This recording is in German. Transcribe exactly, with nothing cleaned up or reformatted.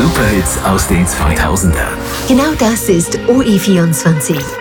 Superhits aus den zweitausender. Genau das ist O E vierundzwanzig.